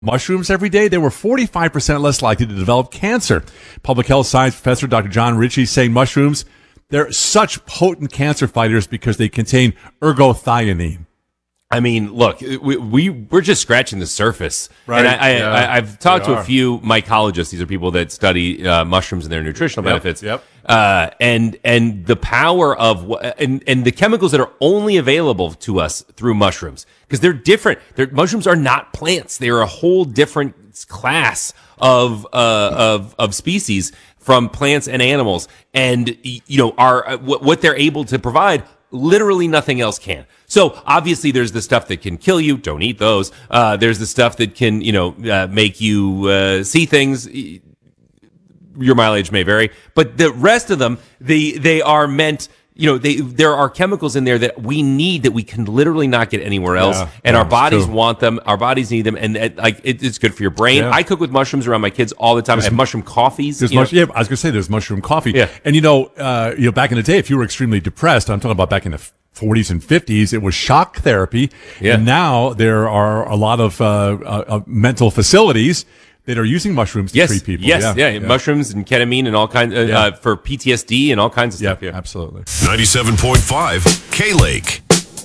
mushrooms every day, they were 45% less likely to develop cancer. Public health science professor Dr. John Ritchie saying mushrooms, they're such potent cancer fighters because they contain ergothioneine. I mean, look, we're just scratching the surface. Right. And I've talked to a few mycologists. These are people that study mushrooms and their nutritional benefits. Yep. And the power of and the chemicals that are only available to us through mushrooms, because they're different. Mushrooms are not plants. They are a whole different class of species from plants and animals. And are what they're able to provide, literally nothing else can. So obviously there's the stuff that can kill you. Don't eat those. There's the stuff that can, make you see things. Your mileage may vary, but the rest of them, they are meant, there are chemicals in there that we need that we can literally not get anywhere else. And our bodies want them. Our bodies need them. And it's good for your brain. I cook with mushrooms around my kids all the time. I have mushroom coffees. I was going to say there's mushroom coffee. Yeah. And back in the day, if you were extremely depressed, I'm talking about back in the 40s and 50s, it was shock therapy. Yeah. And now there are a lot of mental facilities that are using mushrooms to treat people. Yes, mushrooms and ketamine and all kinds for PTSD and all kinds of stuff. Yeah, absolutely. 97.5 K-Lake.